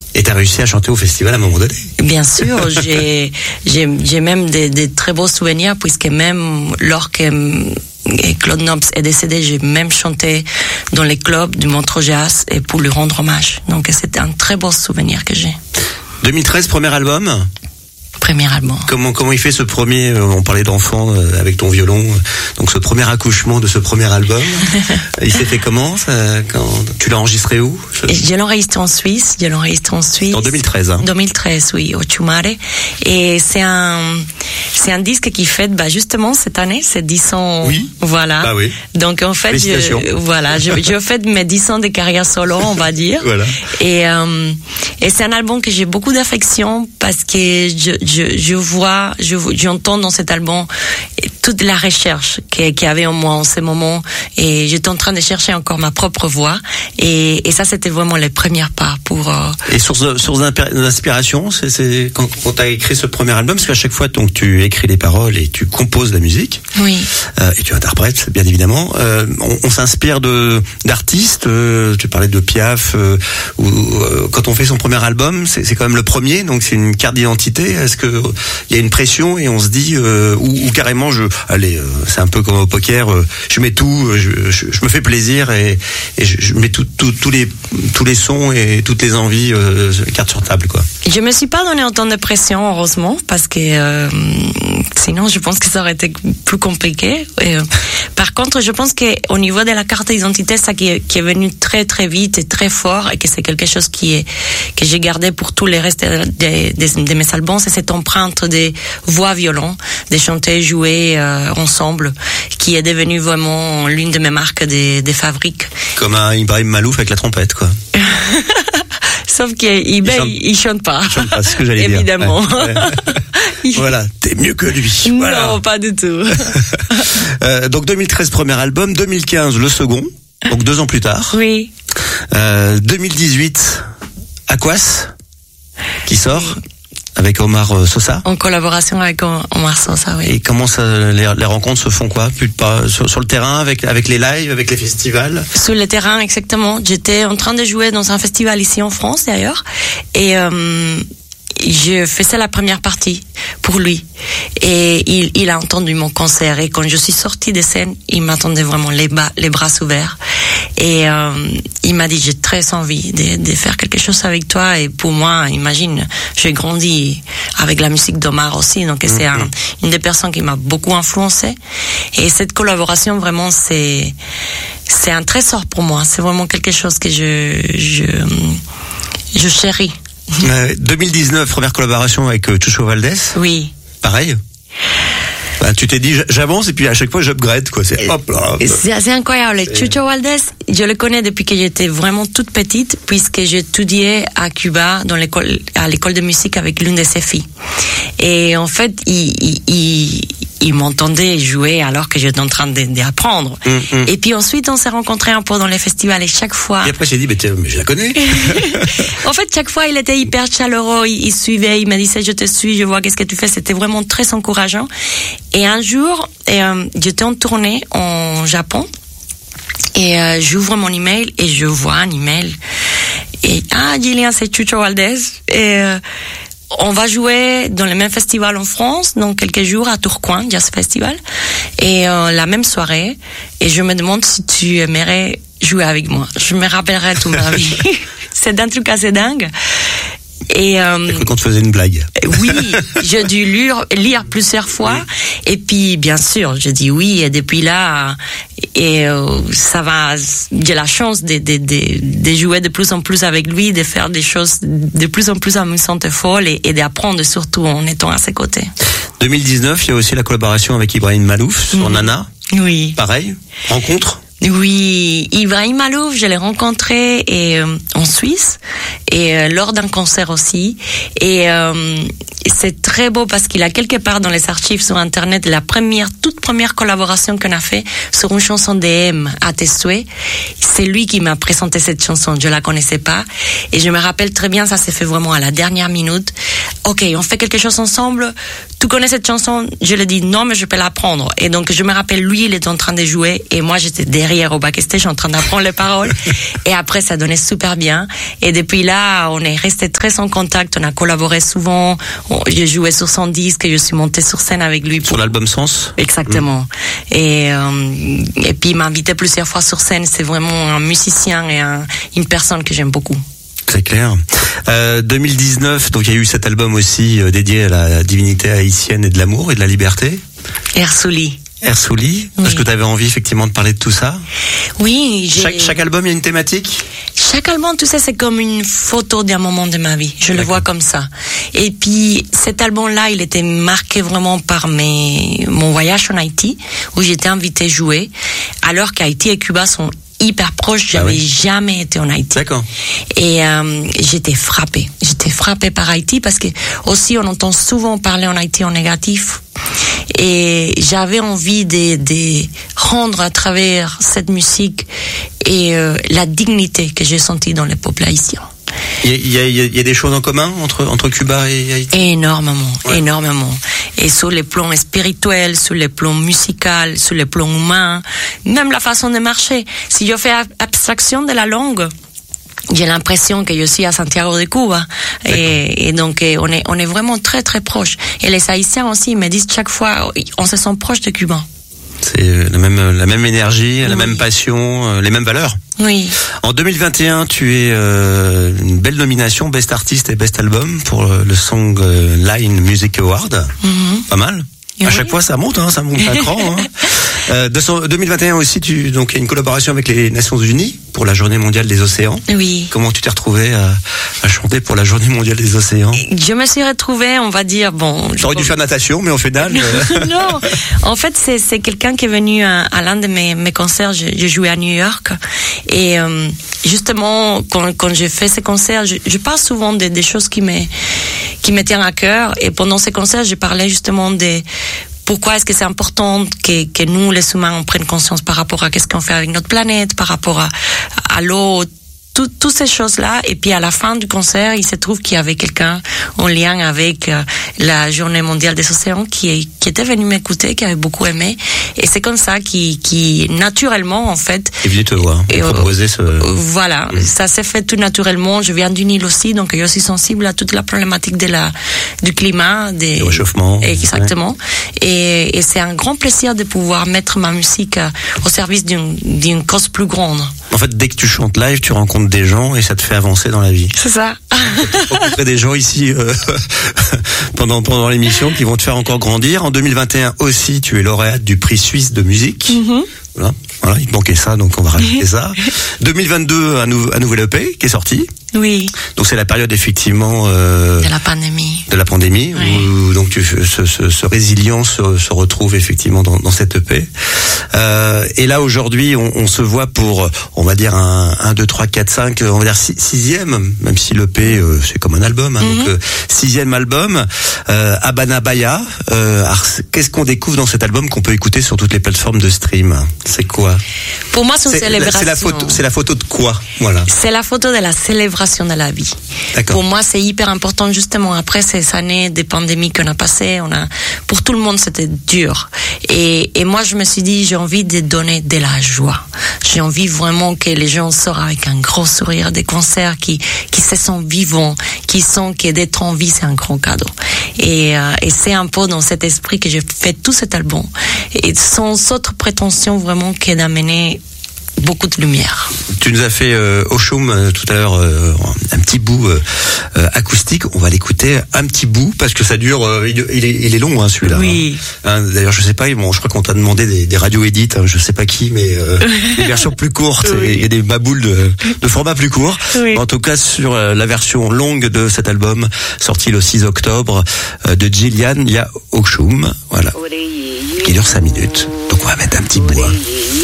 Et t'as réussi à chanter au festival à un moment donné? Bien sûr, j'ai même des très beaux souvenirs, puisque même lorsque Claude Nobs est décédé, j'ai même chanté dans les clubs du Montreux Jazz et pour lui rendre hommage. Donc c'était un très beau souvenir que j'ai. 2013, premier album? Premier album. Comment il fait ce premier, on parlait d'enfant avec ton violon, donc ce premier accouchement de ce premier album, il s'est fait comment quand tu l'as enregistré où? Je l'ai enregistré en Suisse. En 2013. 2013, oui, au Ciumare. Et c'est un disque qui fête, justement, cette année, c'est 10 ans. Oui. Voilà. Bah oui. Donc, en fait, je fête mes 10 ans de carrière solo, on va dire. Voilà. Et c'est un album que j'ai beaucoup d'affection parce que j'entends dans cet album toute la recherche qu'il y avait en moi en ce moment, et j'étais en train de chercher encore ma propre voix, et ça c'était vraiment les premières pas pour. Et source d'inspiration, c'est quand t'as écrit ce premier album, parce qu'à chaque fois donc tu écris les paroles et tu composes la musique. Oui. Et tu interprètes bien évidemment. On s'inspire d'artistes. Tu parlais de Piaf. Quand on fait son premier album, c'est quand même le premier, donc c'est une carte d'identité. Est-ce que il y a une pression et on se dit ou carrément c'est un peu comme au poker, je mets tout, je me fais plaisir et je mets tous les sons et toutes les envies carte sur table, quoi. Je me suis pas donné autant de pression, heureusement, parce que sinon je pense que ça aurait été plus compliqué. Par contre, je pense que au niveau de la carte d'identité, ça qui est venu très très vite et très fort, et que c'est quelque chose que j'ai gardé pour tous les restes de mes albums, c'est cette empreinte des voix violon, de chanter, jouer ensemble, qui est devenue vraiment l'une de mes marques des fabriques. Comme un Ibrahim Malouf avec la trompette, quoi. Sauf qu'il chante pas. Il chante pas, c'est ce que j'allais dire. Évidemment. Ouais. Voilà, t'es mieux que lui. Voilà. Non, pas du tout. Donc 2013, premier album, 2015, le second, donc 2 ans plus tard. Oui. 2018, Aquas, qui sort avec Omar Sosa. En collaboration avec Omar Sosa, oui. Et comment les rencontres se font, quoi? Sur le terrain, avec les lives, avec les festivals? Sur le terrain, exactement. J'étais en train de jouer dans un festival ici en France, d'ailleurs. Et je faisais la première partie pour lui. Et il a entendu mon concert. Et quand je suis sortie de scène, il m'attendait vraiment les bras ouverts. Et il m'a dit, j'ai très envie de faire quelque chose avec toi. Et pour moi, imagine, j'ai grandi avec la musique d'Omar aussi. Donc c'est une des personnes qui m'a beaucoup influencé. Et cette collaboration, vraiment, c'est un trésor pour moi. C'est vraiment quelque chose que je chéris. 2019, première collaboration avec Chucho Valdés. Oui. Pareil. Tu t'es dit, j'avance et puis à chaque fois j'upgrade, quoi. C'est hop là. C'est incroyable. Chucho Valdés, je le connais depuis que j'étais vraiment toute petite, puisque j'étudiais à Cuba à l'école de musique avec l'une de ses filles. Et en fait, il m'entendait jouer alors que j'étais en train d'apprendre. Et puis ensuite, on s'est rencontrés un peu dans les festivals, et chaque fois. Et après, j'ai dit, mais je la connais. En fait, chaque fois, il était hyper chaleureux, il suivait, il me disait, je te suis, je vois qu'est-ce que tu fais. C'était vraiment très encourageant. Et un jour, j'étais en tournée en Japon, et j'ouvre mon email et je vois un email. Et Gillian, c'est Chucho Valdés. Et on va jouer dans le même festival en France, dans quelques jours, à Tourcoing, Jazz Festival. Et la même soirée. Et je me demande si tu aimerais jouer avec moi. Je me rappellerai toute ma vie. C'est un truc assez dingue. Et quand tu faisais une blague. Oui, j'ai dû lire plusieurs fois. Oui. Et puis, bien sûr, je dis oui. Et depuis là, ça va. J'ai la chance de jouer de plus en plus avec lui, de faire des choses de plus en plus amusantes et folles, et d'apprendre surtout en étant à ses côtés. 2019, il y a aussi la collaboration avec Ibrahim Malouf sur Nana. Oui. Pareil. Rencontre. Oui, Ibrahim Malouf, je l'ai rencontré en Suisse, et lors d'un concert aussi, et c'est très beau parce qu'il a quelque part dans les archives sur Internet toute première collaboration qu'on a fait sur une chanson d'EM à tes souhaits. C'est lui qui m'a présenté cette chanson. Je la connaissais pas. Et je me rappelle très bien, ça s'est fait vraiment à la dernière minute. Ok, on fait quelque chose ensemble. Tu connais cette chanson? Je lui ai dit non, mais je peux l'apprendre. Et donc, je me rappelle, lui, il était en train de jouer et moi, j'étais derrière au backstage en train d'apprendre les paroles. Et après, ça donnait super bien. Et depuis là, on est resté très en contact. On a collaboré souvent. J'ai joué sur son disque et je suis montée sur scène avec lui. Sur l'album Sens? Exactement. Et puis, il m'a invité plusieurs fois sur scène. C'est vraiment un musicien et une personne que j'aime beaucoup. C'est clair. 2019, donc il y a eu cet album aussi dédié à la divinité haïtienne et de l'amour et de la liberté. Ersouli. Ersouli. Oui. Est-ce que tu avais envie effectivement de parler de tout ça? Oui. Chaque album, il y a une thématique? Chaque album, tu sais, c'est comme une photo d'un moment de ma vie. Je le vois comme ça. Et puis, cet album-là, il était marqué vraiment par mon voyage en Haïti, où j'étais invitée jouer, alors qu'Haïti et Cuba sont hyper proche, j'avais jamais été en Haïti. D'accord. Et j'étais frappée par Haïti parce que aussi on entend souvent parler en Haïti en négatif. Et j'avais envie de rendre à travers cette musique et la dignité que j'ai sentie dans les peuples haïtiens. Il y a des choses en commun entre Cuba et Haïti? Énormément. Et sur les plans spirituels, sur les plans musicaux, sur les plans humains, même la façon de marcher. Si je fais abstraction de la langue, j'ai l'impression que je suis à Santiago de Cuba. Et donc, on est vraiment très, très proches. Et les Haïtiens aussi me disent chaque fois, on se sent proche de Cuba. C'est la même énergie, la même passion, les mêmes valeurs. Oui. En 2021, tu es une belle nomination, Best Artist et Best Album pour le Song Line Music Award. Pas mal. Oui. À chaque fois, ça monte un cran. 2021 aussi, il y a une collaboration avec les Nations Unies pour la Journée mondiale des océans. Oui. Comment tu t'es retrouvée à chanter pour la Journée mondiale des océans? Je me suis retrouvée, on va dire, J'aurais dû faire natation, mais au final. Non. En fait, c'est quelqu'un qui est venu à l'un de mes concerts. J'ai joué à New York. Et justement, quand j'ai fait ces concerts, je parle souvent des choses qui me tiennent à cœur. Et pendant ces concerts, je parlais justement pourquoi est-ce que c'est important que nous, les humains, on prenne conscience par rapport à qu'est-ce qu'on fait avec notre planète, par rapport à l'eau, toutes ces choses-là. Et puis à la fin du concert, il se trouve qu'il y avait quelqu'un en lien avec la Journée mondiale des océans qui était venu m'écouter, qui avait beaucoup aimé. Et c'est comme ça qui naturellement, en fait... Il est venu te voir, proposer ce... Voilà, ça s'est fait tout naturellement. Je viens d'une île aussi, donc je suis sensible à toute la problématique du climat, du réchauffement. Exactement. Ouais. Et c'est un grand plaisir de pouvoir mettre ma musique au service d'une cause plus grande. En fait, dès que tu chantes live, tu rencontres des gens et ça te fait avancer dans la vie. C'est ça. Tu rencontrer des gens ici pendant l'émission qui vont te faire encore grandir. En 2021 aussi, tu es lauréate du prix suisse de musique. Voilà, il manquait ça, donc on va rajouter ça. 2022, un nouvel EP qui est sorti. Oui. Donc c'est la période effectivement de la pandémie. Oui. Où donc ce résilience se retrouve effectivement dans cette EP. Et là aujourd'hui, on se voit pour, on va dire un 2, 3, 4, 5, on va dire sixième, même si l'EP c'est comme un album, donc sixième album. Habana Bahia. Qu'est-ce qu'on découvre dans cet album qu'on peut écouter sur toutes les plateformes de stream? C'est quoi? Pour moi, c'est une célébration. C'est la photo de quoi? Voilà. C'est la photo de la célébration de la vie. D'accord. Pour moi, c'est hyper important justement après ces années de pandémie qu'on a passées. Pour tout le monde, c'était dur. Et moi, je me suis dit, j'ai envie de donner de la joie. J'ai envie vraiment que les gens sortent avec un gros sourire des concerts, qui se sentent vivants, qui sentent que d'être en vie, c'est un grand cadeau. Et c'est un peu dans cet esprit que j'ai fait tout cet album. Et sans autre prétention vraiment que d'amener beaucoup de lumière. Tu nous as fait Oshum tout à l'heure un petit bout acoustique. On va l'écouter un petit bout parce que ça dure. Il est long celui-là. Oui. D'ailleurs je sais pas. Bon, je crois qu'on t'a demandé des radio edits. Je sais pas qui, mais des versions plus courtes. Oui. Il y a des baboules de format plus court. Oui. En tout cas sur la version longue de cet album sorti le 6 octobre de Jillian, il y a Oshum. Voilà. Qui dure 5 minutes. Donc on va mettre un petit bout.